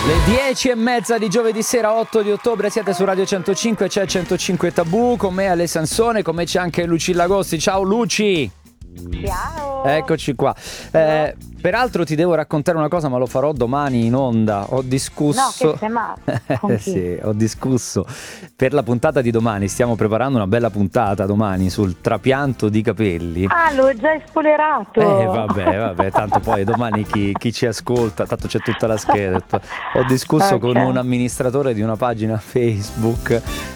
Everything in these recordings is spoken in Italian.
Le 10:30 di giovedì sera 8 di ottobre, siete su Radio 105, c'è 105 Tabù, con me Ale Sansone, con me c'è anche Lucilla Agosti. Ciao Luci! Ciao! Eccoci qua. Peraltro ti devo raccontare una cosa, ma lo farò domani in onda. Ho discusso. No, che sei matto. Sì, ho discusso per la puntata di domani. Stiamo preparando una bella puntata domani sul trapianto di capelli. Ah, l'ho già spoilerato. Vabbè, tanto poi domani chi ci ascolta, tanto c'è tutta la scheda. Ho discusso con un amministratore di una pagina Facebook.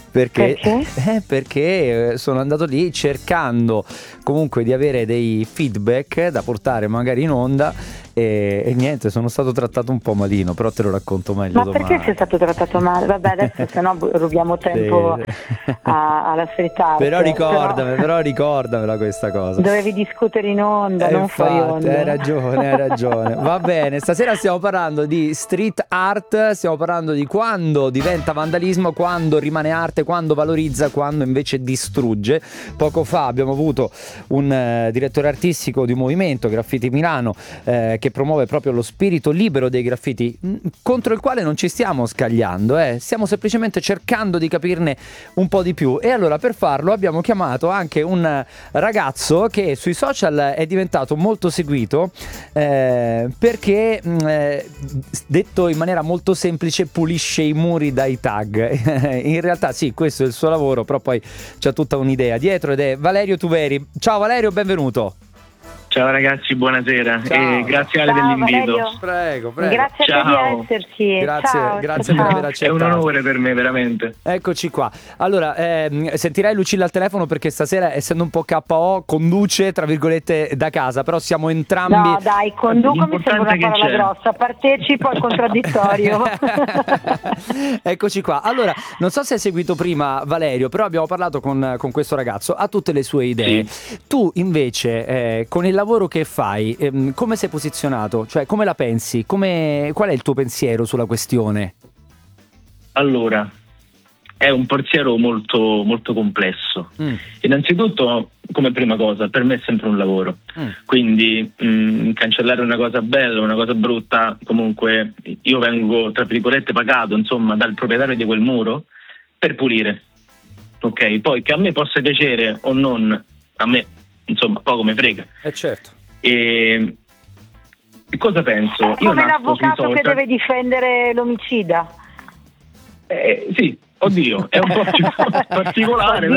Perché sono andato lì cercando comunque di avere dei feedback da portare magari in onda e niente, sono stato trattato un po' malino, però te lo racconto meglio domani. Ma perché sei stato trattato male? Vabbè, adesso se no rubiamo tempo alla frittata. Però ricordamela questa cosa. Dovevi discutere in onda, non fuori onda. Hai ragione. Va bene, stasera stiamo parlando di street art, stiamo parlando di quando diventa vandalismo, quando rimane arte, quando valorizza, quando invece distrugge. Poco fa abbiamo avuto un direttore artistico di un movimento, Graffiti Milano, che promuove proprio lo spirito libero dei graffiti, contro il quale non ci stiamo scagliando, stiamo semplicemente cercando di capirne un po' di più. E allora per farlo abbiamo chiamato anche un ragazzo che sui social è diventato molto seguito perché detto in maniera molto semplice pulisce i muri dai tag. In realtà sì, questo è il suo lavoro, però poi c'è tutta un'idea dietro ed è Valerio Tuveri. Ciao Valerio, benvenuto. Ciao ragazzi, buonasera. Ciao. E grazie Ale dell'invito. Prego. Grazie a te di esserci. Grazie per aver accettato. È un onore per me, veramente. Eccoci qua. Allora, sentirai Lucilla al telefono perché stasera, essendo un po' KO, conduce, tra virgolette, da casa, però siamo entrambi... No, dai, conduco mi sembra una parola grossa, partecipo al contraddittorio. Eccoci qua. Allora, non so se hai seguito prima Valerio, però abbiamo parlato con questo ragazzo, ha tutte le sue idee. Sì. Tu invece, con il lavoro che fai, come sei posizionato? Cioè, come la pensi? Qual è il tuo pensiero sulla questione? Allora, è un pensiero molto, molto complesso. Innanzitutto, come prima cosa, per me è sempre un lavoro. Quindi cancellare una cosa bella, una cosa brutta, comunque io vengo, tra virgolette, pagato, insomma, dal proprietario di quel muro per pulire. Ok? Poi che a me possa piacere o non, a me insomma poco me frega. Certo. E cosa penso? Come l'avvocato che deve difendere l'omicida. Sì, oddio, è un po' più particolare,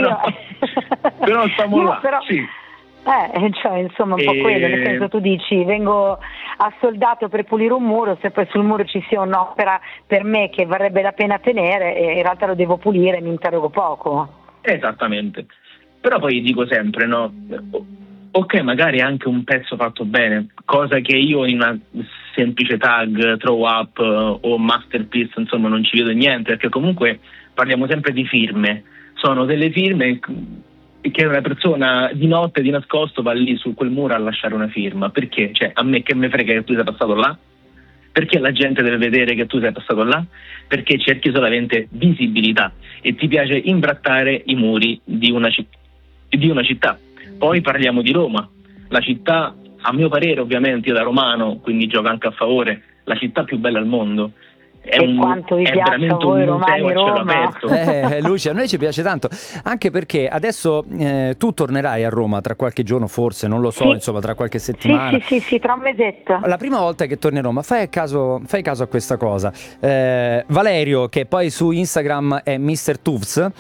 però stiamo là. Però, sì. Cioè, insomma, un po' quello, nel senso, tu dici vengo assoldato per pulire un muro, se poi sul muro ci sia un'opera per me che varrebbe la pena tenere e in realtà lo devo pulire e mi interrogo poco. Esattamente. Però poi dico sempre, no? Ok, magari anche un pezzo fatto bene, cosa che io in una semplice tag, throw up o masterpiece, insomma, non ci vedo niente, perché comunque parliamo sempre di firme. Sono delle firme che una persona di notte, di nascosto, va lì su quel muro a lasciare una firma. Perché? Cioè, a me che me frega che tu sei passato là? Perché la gente deve vedere che tu sei passato là? Perché cerchi solamente visibilità e ti piace imbrattare i muri di una città. Poi parliamo di Roma, la città, a mio parere ovviamente, io da romano, quindi gioco anche a favore, la città più bella al mondo. Quanto vi piace veramente a voi un museo a cielo Roma? aperto. Lucia, a noi ci piace tanto, anche perché adesso tu tornerai a Roma tra qualche giorno, forse, non lo so, sì. Insomma, tra qualche settimana. Sì, tra un mesetto. La prima volta che torni a Roma, fai caso a questa cosa. Valerio, che poi su Instagram è Mr. Tufts,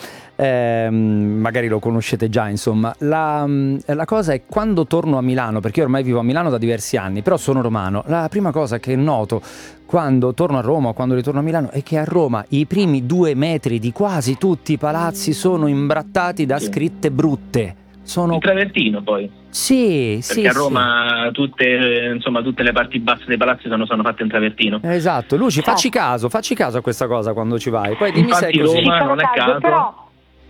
magari lo conoscete già, insomma. La cosa è, quando torno a Milano, perché io ormai vivo a Milano da diversi anni, però sono romano, la prima cosa che noto quando torno a Roma o quando ritorno a Milano è che a Roma i primi 2 metri di quasi tutti i palazzi sono imbrattati da scritte brutte. Il travertino poi. Sì, perché a Roma tutte le parti basse dei palazzi sono fatte in travertino. Esatto, Luci, facci caso a questa cosa quando ci vai. Poi dimmi se è così. Roma non è caso, però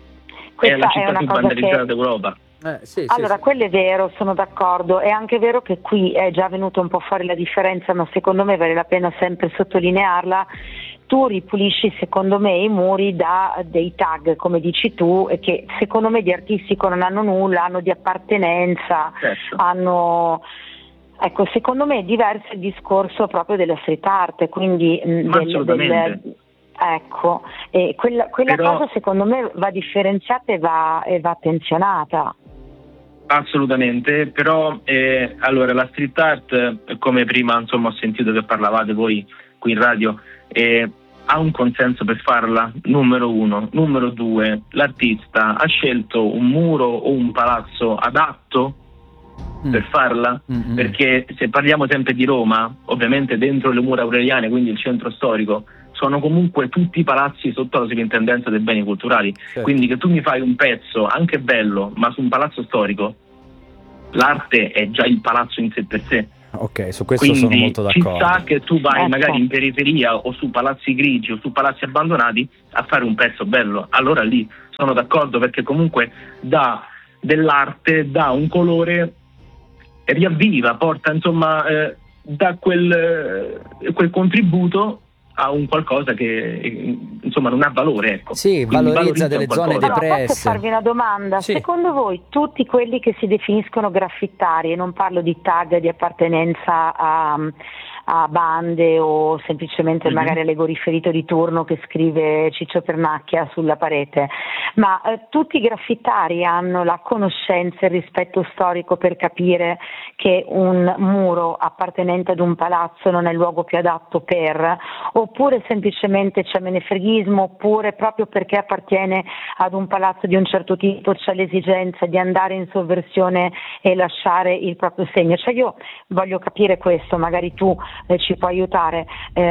è la città più vandalizzata d'Europa. Allora, quello è vero, sono d'accordo. È anche vero che qui è già venuto un po' fuori la differenza, ma secondo me vale la pena sempre sottolinearla. Tu ripulisci, secondo me, i muri da dei tag, come dici tu, e che secondo me di artistico non hanno nulla, hanno di appartenenza, certo. hanno Ecco, secondo me è diverso il discorso proprio della street art, quindi ecco, quella Però, cosa secondo me va differenziata e va attenzionata. Assolutamente, però allora la street art, come prima insomma ho sentito che parlavate voi qui in radio, ha un consenso per farla, numero uno. Numero due, l'artista ha scelto un muro o un palazzo adatto per farla? Perché se parliamo sempre di Roma, ovviamente dentro le mura aureliane, quindi il centro storico, sono comunque tutti palazzi sotto la sovrintendenza dei beni culturali. Certo. Quindi che tu mi fai un pezzo anche bello, ma su un palazzo storico, l'arte è già il palazzo in sé per sé. Ok, su questo Quindi sono molto d'accordo. ci sta che tu vai magari in periferia o su palazzi grigi o su palazzi abbandonati a fare un pezzo bello. Allora lì sono d'accordo, perché comunque dà dell'arte, dà un colore, riavviva, porta insomma, dà quel contributo a un qualcosa che insomma non ha valore, ecco. Sì, Quindi valorizza delle zone Però depresse. posso farvi una domanda? Sì. Secondo voi tutti quelli che si definiscono graffitari, e non parlo di tag di appartenenza a bande o semplicemente magari all'egoriferito di turno che scrive Ciccio Pernacchia sulla parete, ma tutti i graffitari hanno la conoscenza e il rispetto storico per capire che un muro appartenente ad un palazzo non è il luogo più adatto oppure semplicemente c'è menefreghismo, oppure proprio perché appartiene ad un palazzo di un certo tipo c'è l'esigenza di andare in sovversione e lasciare il proprio segno? Cioè io voglio capire questo, magari tu ci puoi aiutare.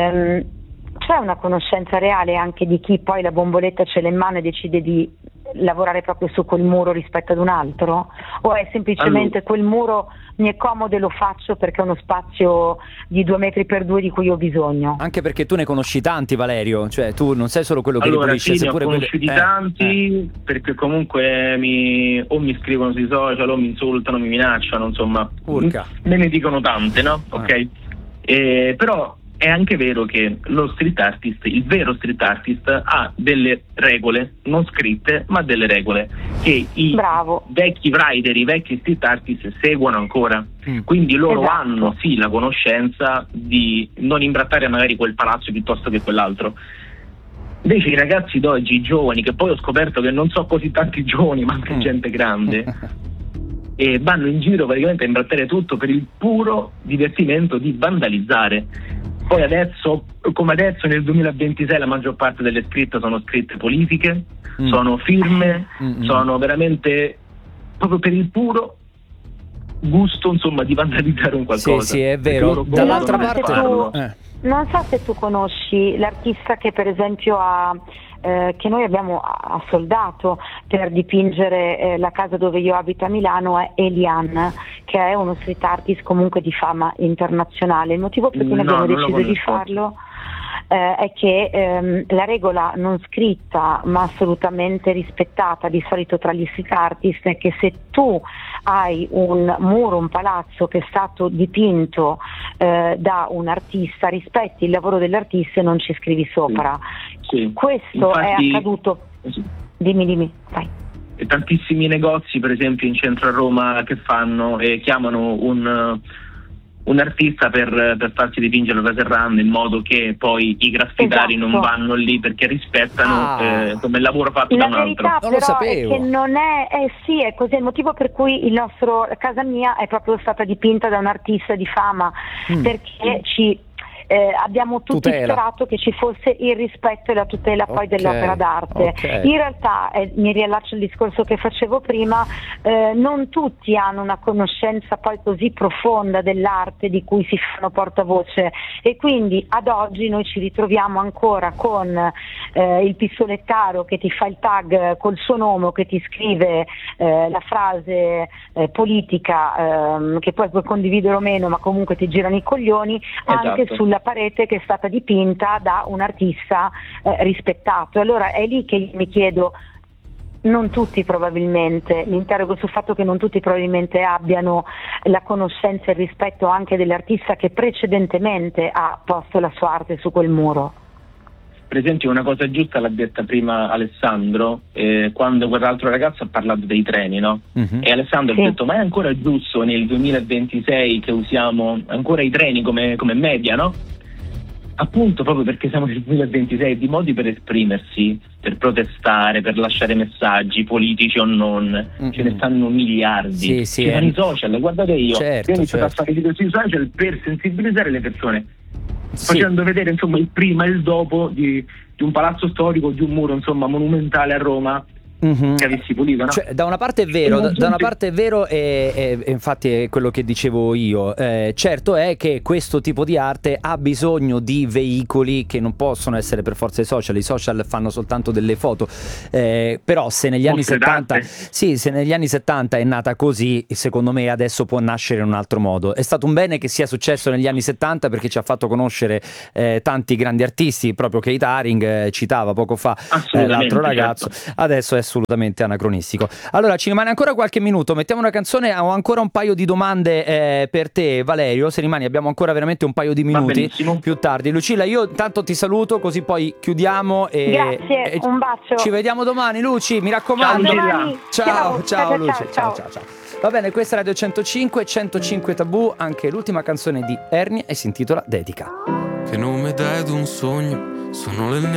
C'è una conoscenza reale anche di chi poi la bomboletta ce l'ha in mano e decide di lavorare proprio su quel muro rispetto ad un altro? O è semplicemente quel muro mi è comodo e lo faccio perché è uno spazio di 2 metri per 2 di cui ho bisogno? Anche perché tu ne conosci tanti, Valerio, cioè tu non sei solo quello che ripulisce, sì, sei ne ho pure conosciuti tanti, perché comunque mi scrivono sui social o mi insultano, mi minacciano, insomma, Urca. me ne dicono tante, no? Ok? Però è anche vero che lo street artist, il vero street artist, ha delle regole, non scritte, ma delle regole che i vecchi writer, i vecchi street artist seguono ancora. Quindi loro hanno sì la conoscenza di non imbrattare magari quel palazzo piuttosto che quell'altro. Invece i ragazzi d'oggi, i giovani, che poi ho scoperto che non so così tanti giovani, ma anche gente grande, e vanno in giro praticamente a imbrattare tutto per il puro divertimento di vandalizzare. Poi adesso, come adesso nel 2026, la maggior parte delle scritte sono scritte politiche, sono firme, sono veramente proprio per il puro gusto, insomma, di vandalizzare un qualcosa. Sì, è vero. Dall'altra parte non so se tu conosci l'artista che per esempio che noi abbiamo assoldato per dipingere la casa dove io abito a Milano, è Elian, che è uno street artist comunque di fama internazionale. Il motivo per cui noi abbiamo deciso di farlo è che la regola non scritta ma assolutamente rispettata di solito tra gli street artist è che se tu hai un muro, un palazzo che è stato dipinto da un artista, rispetti il lavoro dell'artista e non ci scrivi sopra. Sì. Questo Infatti, è accaduto. Dimmi, vai. Tantissimi negozi, per esempio in centro a Roma, che fanno e chiamano un artista per farsi dipingere la serranda, in modo che poi i graffitari non vanno lì perché rispettano come il lavoro fatto da un altro. La verità Non lo però sapevo. è che non è, sì, è così, il motivo per cui casa mia è proprio stata dipinta da un artista di fama, perché abbiamo tutti sperato che ci fosse il rispetto e la tutela poi dell'opera d'arte. In realtà, mi riallaccio al discorso che facevo prima, non tutti hanno una conoscenza poi così profonda dell'arte di cui si fanno portavoce, e quindi ad oggi noi ci ritroviamo ancora con il pistolettaro che ti fa il tag col suo nome o che ti scrive la frase politica che poi puoi condividere o meno, ma comunque ti girano i coglioni, anche sulla parete che è stata dipinta da un artista rispettato. Allora è lì che io mi chiedo, non tutti probabilmente, mi interrogo sul fatto che non tutti probabilmente abbiano la conoscenza e il rispetto anche dell'artista che precedentemente ha posto la sua arte su quel muro. per esempio una cosa giusta l'ha detta prima Alessandro, quando quell'altro ragazzo ha parlato dei treni, no? E Alessandro ha detto: ma è ancora giusto nel 2026 che usiamo ancora i treni come media, no? Appunto, proprio perché siamo nel 2026, di modi per esprimersi, per protestare, per lasciare messaggi, politici o non, ce ne stanno miliardi. Sì, ci sono i social, guardate io ho iniziato a fare video sui social per sensibilizzare le persone, facendo vedere insomma il prima e il dopo di un palazzo storico, di un muro insomma monumentale a Roma. Che avessi pulito, no? Cioè, da una parte è vero, e infatti è quello che dicevo io. Certo è che questo tipo di arte ha bisogno di veicoli che non possono essere per forza i social fanno soltanto delle foto, però se negli anni 70 se negli anni 70 è nata così, secondo me adesso può nascere in un altro modo. È stato un bene che sia successo negli anni 70 perché ci ha fatto conoscere tanti grandi artisti, proprio Keith Haring citava poco fa l'altro ragazzo, certo. Adesso è assolutamente anacronistico. Allora ci rimane ancora qualche minuto, mettiamo una canzone, ho ancora un paio di domande per te Valerio, se rimani abbiamo ancora veramente un paio di minuti più tardi. Lucilla, io intanto ti saluto così poi chiudiamo grazie, un bacio, ci vediamo domani Luci, mi raccomando. Ciao Luci, ciao. Va bene, questa è Radio 105 Tabù, anche l'ultima canzone di Ernia e si intitola Dedica. Che nome dai ad un sogno, sono le